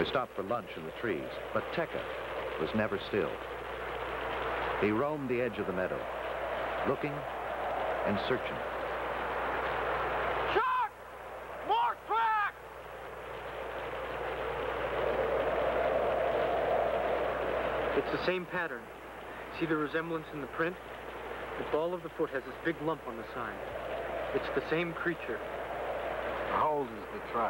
We stopped for lunch in the trees, but Tekka was never still. He roamed the edge of the meadow, looking and searching. Shark! More tracks! It's the same pattern. See the resemblance in the print? The ball of the foot has this big lump on the side. It's the same creature. How old is the track?